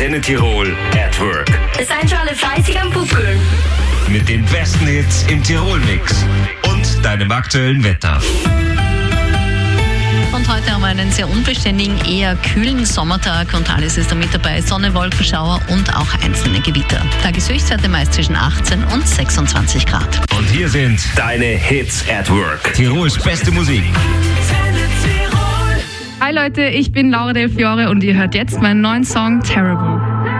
Antenne Tirol at Work. Seid schon alle fleißig am Pupkeln. Mit den besten Hits im Tirol-Mix und deinem aktuellen Wetter. Und heute haben wir einen sehr unbeständigen, eher kühlen Sommertag und alles ist da mit dabei. Sonne, Wolkenschauer und auch einzelne Gewitter. Tageshöchstwerte meist zwischen 18 und 26 Grad. Und hier sind deine Hits at Work. Tirols beste Musik. Hi Leute, ich bin Laura Del Fiore und ihr hört jetzt meinen neuen Song Terrible.